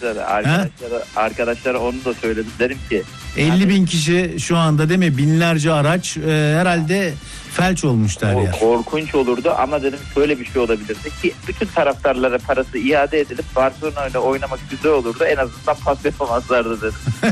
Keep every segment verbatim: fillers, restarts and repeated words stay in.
arkadaşlara, arkadaşlara, arkadaşlara onu da söyledim. Dedim ki elli bin kişi şu anda değil mi? Binlerce araç e, herhalde felç olmuşlar ya. Korkunç olurdu ama dedim şöyle bir şey olabilirdi ki bütün taraftarlara parası iade edilip Barcelona ile oynamak güzel olurdu. En azından pas yapamazlardı dedim.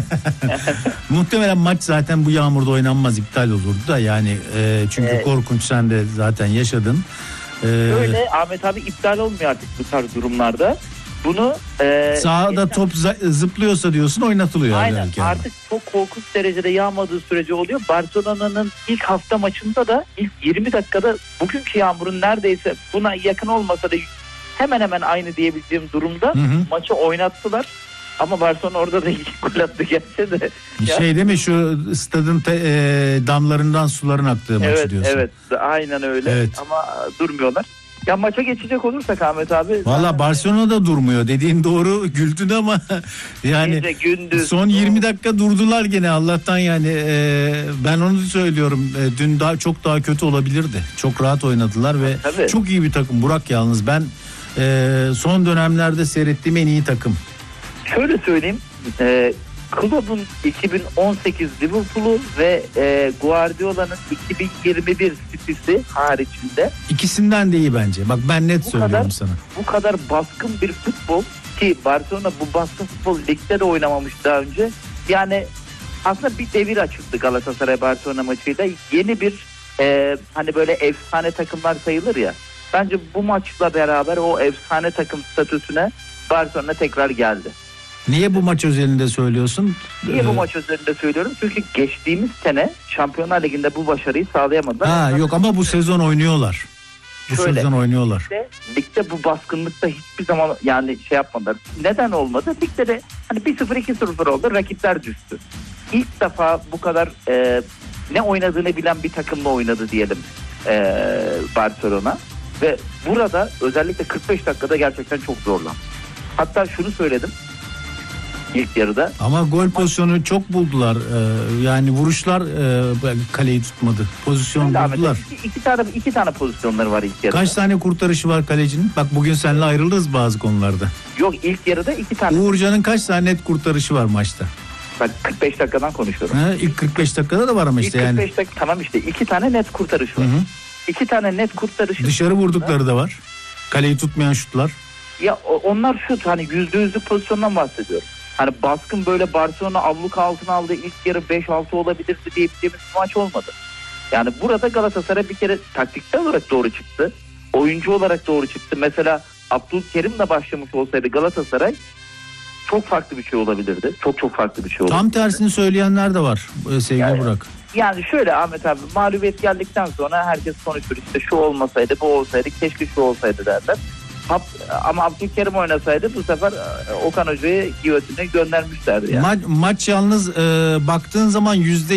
Muhtemelen maç zaten bu yağmurda oynanmaz, iptal olurdu da yani e, çünkü ee, korkunç, sen de zaten yaşadın. Ee, Şöyle Ahmet abi, iptal olmuyor artık bu tarz durumlarda. Bunu e, sahada geçen... top zıplıyorsa diyorsun oynatılıyor. Aynen, artık çok korkunç derecede yağmadığı sürece oluyor. Barcelona'nın ilk hafta maçında da ilk yirmi dakikada bugünkü yağmurun neredeyse buna yakın olmasa da hemen hemen aynı diyebileceğim durumda hı hı. maçı oynattılar. Ama Barcelona orada da iki gol attı gelse de. Şey değil mi, şu stadın te, e, damlarından suların aktığı maçı evet, diyorsun. Evet aynen öyle evet. Ama durmuyorlar. Ya maça geçecek olursak Ahmet abi. Valla Barcelona da durmuyor dediğin doğru, güldün ama yani gece, gündüz, son yirmi dakika durdular gene Allah'tan yani e, ben onu söylüyorum, e, dün daha çok daha kötü olabilirdi. Çok rahat oynadılar ve tabii. Çok iyi bir takım Burak, yalnız ben e, son dönemlerde seyrettiğim en iyi takım. Şöyle söyleyeyim, e, Klopp'un iki bin on sekiz Liverpool'u ve e, Guardiola'nın iki bin yirmi bir City'si haricinde. İkisinden de iyi bence. Bak ben net bu söylüyorum kadar, sana. Bu kadar baskın bir futbol ki Barcelona bu baskın futbol ligde de oynamamış daha önce. Yani aslında bir devir açıldı Galatasaray Barcelona maçıyla. Yeni bir e, hani böyle efsane takımlar sayılır ya. Bence bu maçla beraber o efsane takım statüsüne Barcelona tekrar geldi. Niye bu maç özelinde söylüyorsun? Niye bu maç özelinde söylüyorum? Çünkü geçtiğimiz sene Şampiyonlar Ligi'nde bu başarıyı sağlayamadılar. Ha yok ama bu sezon oynuyorlar. Bu Şöyle, sezon oynuyorlar. Ligde, ligde bu baskınlıkta hiçbir zaman yani şey yapmadılar. Neden olmadı? Ligde de hani bir sıfır iki sıfır oldu. Rakipler düştü. İlk defa bu kadar e, ne oynadığını bilen bir takımla oynadı diyelim e, Barcelona. Ve burada özellikle kırk beş dakikada gerçekten çok zorlandı. Hatta şunu söyledim ilk yarıda. Ama gol pozisyonu çok buldular. Ee, yani vuruşlar e, kaleyi tutmadı. Pozisyon Öyle buldular. İki, iki tane iki tane pozisyonları var ilk yarıda. Kaç tane kurtarışı var kalecinin? Bak bugün seninle ayrılırız bazı konularda. Yok, ilk yarıda iki tane. Uğurcan'ın kaç tane net kurtarışı var maçta? Bak kırk beş dakikadan konuşuyorum. Ha, ilk kırk beş dakikada da var ama işte ilk yani. kırk beş dakika tamam işte iki tane net kurtarış var. Hı hı. İki tane net kurtarışı. Dışarı vurdukları da var. Kaleyi tutmayan şutlar. Ya onlar şut, hani yüzde yüzlük pozisyondan bahsediyorum. Hani baskın böyle Barcelona abluk altına aldı, ilk yarı beş altı olabilirdi diyebileceğimiz bir maç olmadı. Yani burada Galatasaray bir kere taktiksel olarak doğru çıktı. Oyuncu olarak doğru çıktı. Mesela Abdülkerim'le başlamış olsaydı Galatasaray çok farklı bir şey olabilirdi. Çok çok farklı bir şey olabilirdi. Tam tersini söyleyenler de var sevgili yani, Burak. Yani şöyle Ahmet abi, mağlubiyet geldikten sonra herkes konuşur, işte şu olmasaydı bu olsaydı, keşke şu olsaydı derler. Ama Abdülkerim oynasaydı bu sefer Okan Hoca'yı giyotine göndermişlerdi yani. Ma- maç yalnız e, baktığın zaman yüzde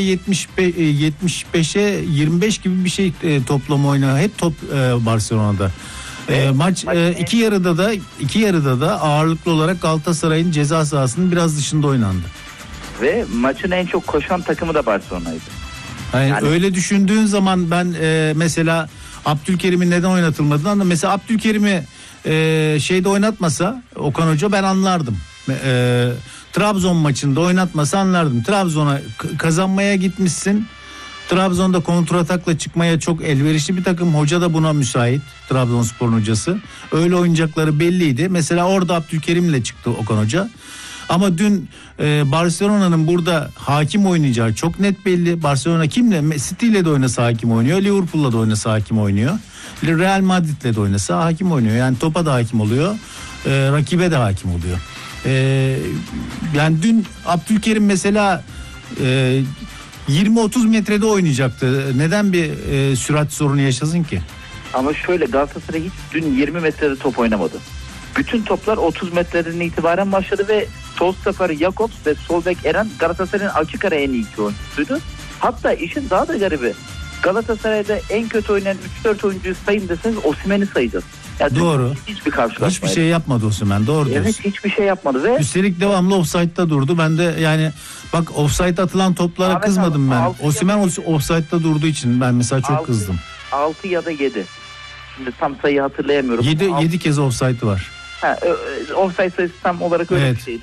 yetmiş beşe yirmi beş gibi bir şey e, toplam oynuyor. Hep top e, Barcelona'da. E, maç e, iki yarıda da iki yarıda da ağırlıklı olarak Galatasaray'ın ceza sahasının biraz dışında oynandı. Ve maçın en çok koşan takımı da Barcelona'ydı. Yani, yani öyle düşündüğün zaman ben e, mesela Abdülkerim'in neden oynatılmadığını anladım. Mesela Abdülkerim'i e, şeyde oynatmasa Okan Hoca ben anlardım. E, Trabzon maçında oynatmasa anlardım. Trabzon'a k- kazanmaya gitmişsin. Trabzon'da kontratakla çıkmaya çok elverişli bir takım. Hoca da buna müsait. Trabzonspor'un hocası. Öyle oynayacakları belliydi. Mesela orada Abdülkerim'le çıktı Okan Hoca. Ama dün e, Barcelona'nın burada hakim oynayacağı çok net belli. Barcelona kimle? City ile de oynasa hakim oynuyor. Liverpool'la da oynasa hakim oynuyor. Real Madrid'le de oynasa hakim oynuyor. Yani topa da hakim oluyor. E, rakibe de hakim oluyor. E, yani dün Abdülkerim mesela e, yirmi otuz metrede oynayacaktı. Neden bir e, sürat sorunu yaşasın ki? Ama şöyle, Galatasaray hiç dün yirmi metrede top oynamadı. Bütün toplar otuz metreden itibaren başladı ve sol stoper Jakobs ve sol bek Eren Galatasaray'ın açık ara en iyi iki oyuncusuydu. Hatta işin daha da garibi, Galatasaray'da en kötü oynayan üç dört oyuncuyu sayın deseniz Osimhen'i sayacağız. Yani doğru. Hiçbir karşılaşmaydı. Hiçbir şey yapmadı Osimhen, doğru diyorsun. Evet, hiçbir şey yapmadı ve üstelik devamlı offside'da durdu. Ben de yani bak offside atılan toplara Ahmet kızmadım abi, ben. Osimhen offside'da durduğu için ben mesela çok altı, kızdım. altı ya da yedi. Şimdi tam sayı hatırlayamıyorum. yedi yedi kez offside var. Ha, offside sayısı tam olarak öyle evet. bir şeydi.